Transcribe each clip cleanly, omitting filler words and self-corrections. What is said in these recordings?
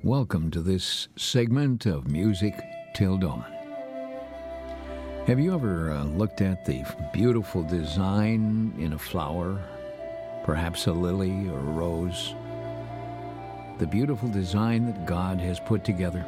Welcome to this segment of Music Till Dawn. Have you ever looked at the beautiful design in a flower, perhaps a lily or a rose? The beautiful design that God has put together?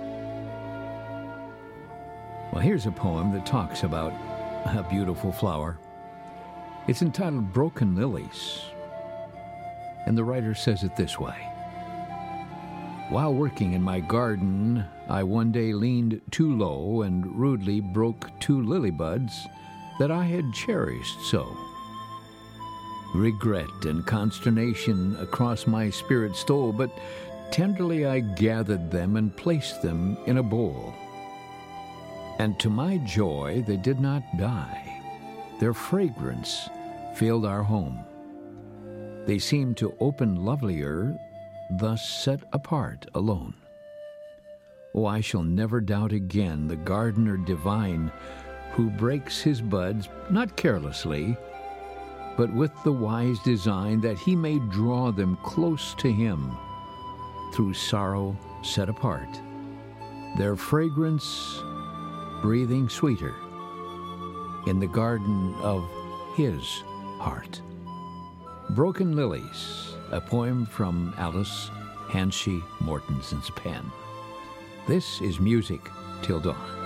Well, here's a poem that talks about a beautiful flower. It's entitled Broken Lilies, and the writer says it this way. While working in my garden, I one day leaned too low and rudely broke 2 lily buds that I had cherished so. Regret and consternation across my spirit stole, but tenderly I gathered them and placed them in a bowl. And to my joy, they did not die. Their fragrance filled our home. They seemed to open lovelier, thus set apart alone. Oh, I shall never doubt again the gardener divine who breaks his buds not carelessly, but with the wise design that he may draw them close to him through sorrow set apart, their fragrance breathing sweeter in the garden of his heart. Broken Lilies, a poem from Alice Hanshee Mortenson's pen. This is Music Till Dawn.